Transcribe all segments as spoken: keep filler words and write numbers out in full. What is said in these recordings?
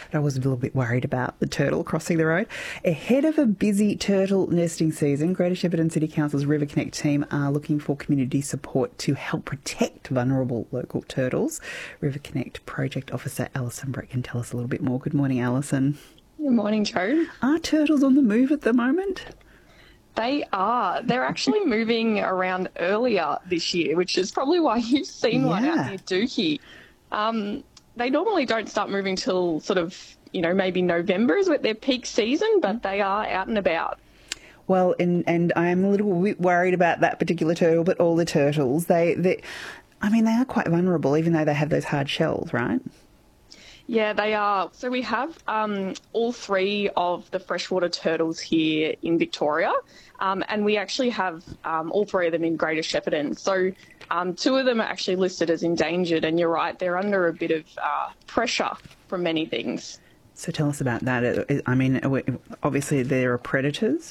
but I was a little bit worried about the turtle crossing the road. Ahead of a busy turtle nesting season, Greater Shepparton City Council's River Connect team are looking for community support to help protect vulnerable local turtles. River Connect Project Officer Alison Brett can tell us a little bit more. Good morning, Alison. Good morning, Jo. Are turtles on the move at the moment? They are. They're actually moving around earlier this year, which is probably why you've seen Yeah. one out near Dookie. Um, they normally don't start moving till sort of, you know, maybe November is at their peak season, but they are out and about. Well, and, and I am a little bit worried about that particular turtle, but all the turtles, they, they, I mean, they are quite vulnerable, even though they have those hard shells, right? Yeah, they are. So we have um, all three of the freshwater turtles here in Victoria, um, and we actually have um, all three of them in Greater Shepparton. So um, two of them are actually listed as endangered, and you're right, they're under a bit of uh, pressure from many things. So tell us about that. I mean, obviously there are predators.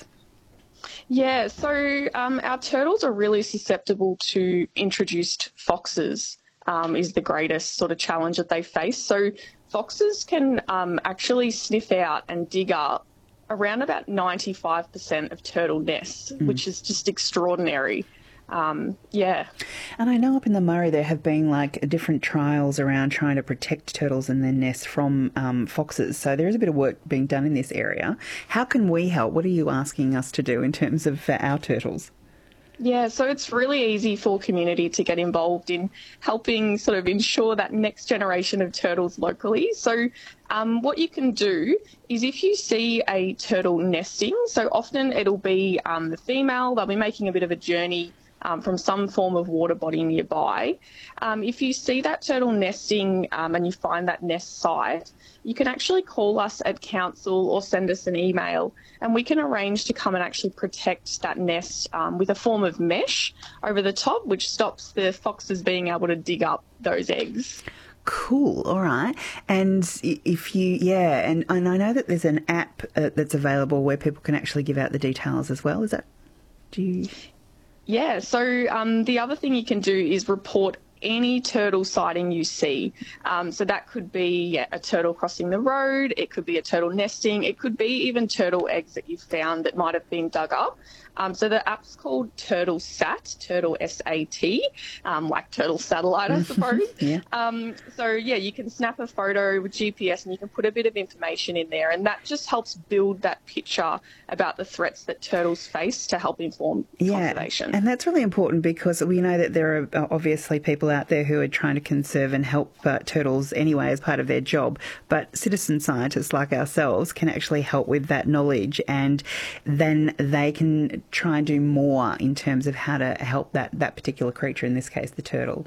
Yeah, so um, our turtles are really susceptible to introduced foxes. Um, is the greatest sort of challenge that they face. So foxes can um, actually sniff out and dig up around about ninety-five percent of turtle nests, mm. which is just extraordinary. Um, yeah. And I know up in the Murray there have been like different trials around trying to protect turtles and their nests from um, foxes. So there is a bit of work being done in this area. How can we help? What are you asking us to do in terms of uh, our turtles? Yeah, so it's really easy for community to get involved in helping sort of ensure that next generation of turtles locally. So um, what you can do is if you see a turtle nesting, so often it'll be um, the female, they'll be making a bit of a journey Um, from some form of water body nearby. Um, if you see that turtle nesting um, and you find that nest site, you can actually call us at council or send us an email, and we can arrange to come and actually protect that nest um, with a form of mesh over the top, which stops the foxes being able to dig up those eggs. Cool. All right. And if you, yeah, and, and I know that there's an app uh, that's available where people can actually give out the details as well. Is that, do you... Yeah, so um, the other thing you can do is report any turtle sighting you see. Um, so that could be yeah, a turtle crossing the road, it could be a turtle nesting, it could be even turtle eggs that you've found that might have been dug up. Um, so the app's called Turtle Sat, Turtle S A T, um, like turtle satellite, I suppose. yeah. Um, so, yeah, you can snap a photo with G P S and you can put a bit of information in there, and that just helps build that picture about the threats that turtles face to help inform yeah. conservation. And that's really important because we know that there are obviously people out there who are trying to conserve and help uh, turtles anyway as part of their job, but citizen scientists like ourselves can actually help with that knowledge, and then they can try and do more in terms of how to help that, that particular creature, in this case the turtle.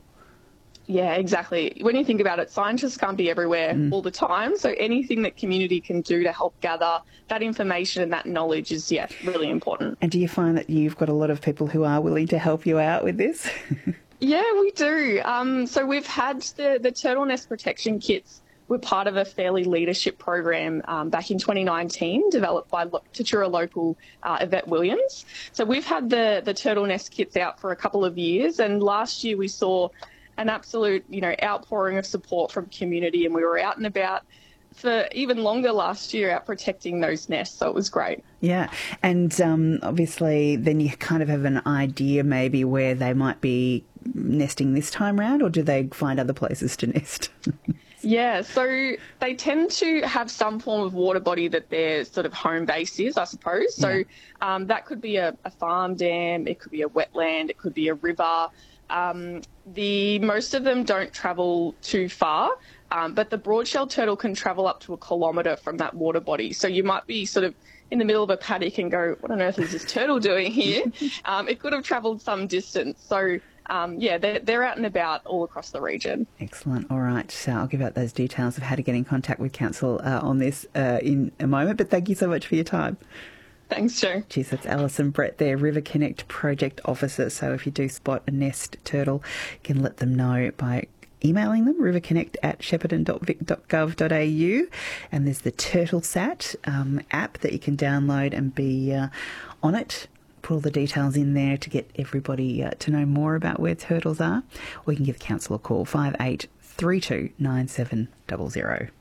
Yeah, exactly. When you think about it, scientists can't be everywhere mm. all the time, so anything that community can do to help gather that information and that knowledge is, yeah, really important. And do you find that you've got a lot of people who are willing to help you out with this? Yeah, we do. Um, so we've had the, the turtle nest protection kits. We're part of a fairly leadership program um, back in twenty nineteen, developed by Lo- Tatura local uh, Yvette Williams. So we've had the, the turtle nest kits out for a couple of years, and last year we saw an absolute, you know, outpouring of support from community, and we were out and about for even longer last year out protecting those nests, so it was great. Yeah, and um, obviously then you kind of have an idea maybe where they might be nesting this time round, or do they find other places to nest? Yeah, so they tend to have some form of water body that their sort of home base is, I suppose. So yeah. um, that could be a, a farm dam, it could be a wetland, it could be a river. Um, the most of them don't travel too far, um, but the broad-shelled turtle can travel up to a kilometre from that water body. So you might be sort of in the middle of a paddock and go, what on earth is this turtle doing here? um, it could have travelled some distance. So Um, yeah, they're, they're out and about all across the region. Excellent. All right. So I'll give out those details of how to get in contact with Council uh, on this uh, in a moment. But thank you so much for your time. Thanks, Jo. Geez, that's Alison Brett there, River Connect Project Officer. So if you do spot a nest turtle, you can let them know by emailing them, riverconnect at shepparton dot vic dot gov dot a u. And there's the Turtle Sat um, app that you can download and be uh, on it. Put all the details in there to get everybody uh, to know more about where turtles are. Or you can give the council a call, five eight three two nine seven zero zero.